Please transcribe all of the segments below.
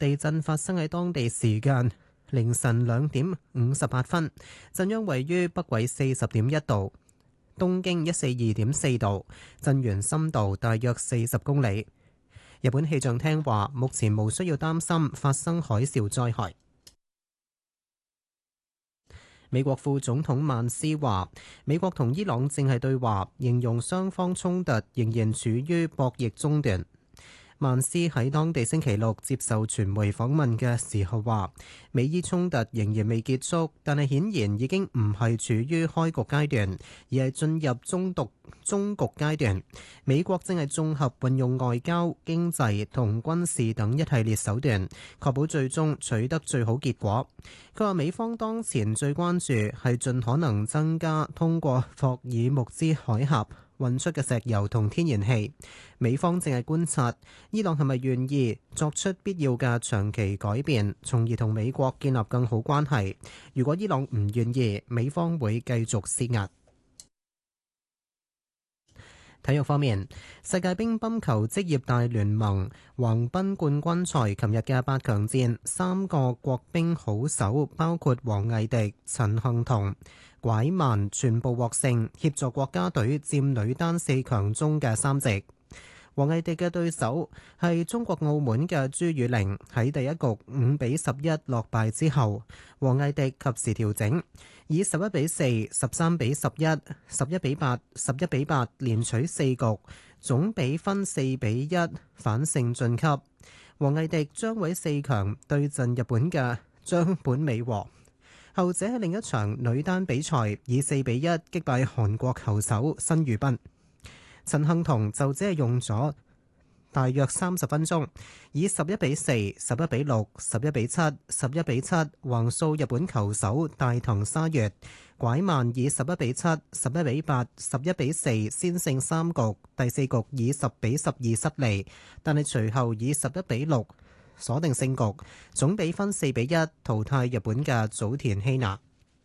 地震發生喺當地時間凌晨2點58分，震央位於北緯40.1度、東經142.4度，震源深度大約40公里。日本氣象廳話，目前無需要擔心發生海嘯災害。美國副總統曼斯話，美國同伊朗正係對話，形容雙方衝突仍然處於博弈中段。曼斯喺當地星期六接受傳媒訪問嘅時候話，美伊衝突仍然未結束，但係顯然已經唔係處於開局階段，而係進入中局階段。美國正係綜合運用外交、經濟同軍事等一系列手段，確保最終取得最好結果。佢話美方當前最關注係盡可能增加通過霍爾木茲海峽運出嘅石油同天然氣。美方正係觀察伊朗係咪願意作出必要嘅長期改變，從而同美國建立更好關係。如果伊朗唔願意，美方會繼續施壓。體育方面，世界乒乓球職業大聯盟橫濱冠軍賽琴日嘅8強戰，3個國乒好手包括王藝迪、陳幸同、拐曼全部獲勝，協助國家隊佔女單4強中嘅3席。王藝迪嘅對手係中國澳門嘅朱雨玲，喺第一局5-11落敗之後，王藝迪及時調整，以11-4、13-11、11-8、11-8連取4局，總比分4-1反勝晉級。王藝迪將會4強對陣日本嘅張本美和，後者喺另一場女單比賽以4-1擊敗韓國球手申裕斌。陳幸同就只係用咗大約30分鐘，以11-4、11-6、11-7、11-7橫掃日本球手大藤沙月。拐曼以11-7、11-8、11-4先勝3局，第4局以10-12失利，但係隨後以11-6鎖定勝局，總比分4-1淘汰日本嘅早田希娜。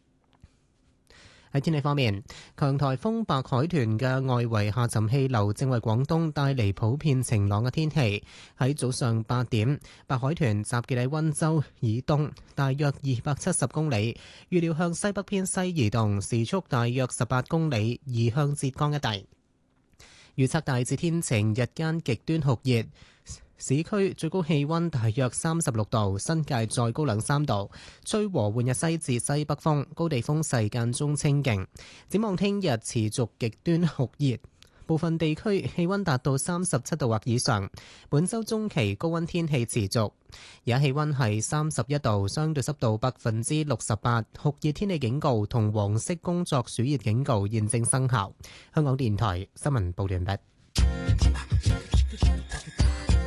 喺天氣方面，強颱風白海豚嘅外圍下沉氣流正為廣東帶嚟普遍晴朗嘅天氣。喺早上8點，白海豚集結喺溫州以東大約270公里，預料向西北偏西移動，時速大約18公里，移向浙江一帶。預測大致天晴，日間極端酷熱。市區最高氣溫大約36度，新界再高2-3度，吹和緩日西至西北風，高地風勢間中清勁。展望聽日持續極端酷熱，部分地區氣溫達到37度或以上。本週中期高溫天氣持續，而家氣溫係31度，相對濕度68%，酷熱天氣警告同黃色工作暑熱警告現正生效。香港電台新聞報道完畢。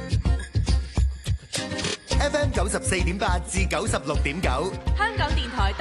FM 94.8至96.9， 香港電台